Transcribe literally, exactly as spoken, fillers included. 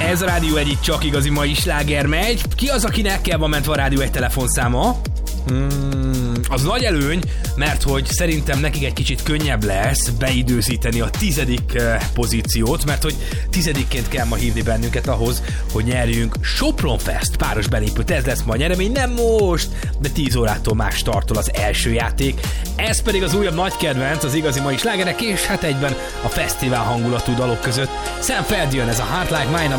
ez a Rádió egy, itt csak igazi mai sláger megy. Ki az, akinek kell van mentve a Rádió egy telefonszáma? Hmm, az nagy előny, mert hogy szerintem nekik egy kicsit könnyebb lesz beidőzíteni a tizedik uh, pozíciót, mert hogy tizedikként kell ma hívni bennünket ahhoz, hogy nyerjünk Sopron Fest páros belépőt. Ez lesz ma a nyeremény, nem most, de tíz órától már startol az első játék. Ez pedig az újabb nagy kedvenc az igazi mai slágerek, és hát egyben a fesztivál hangulatú dalok között. Sam Feld jön, ez a Heart Like Mine.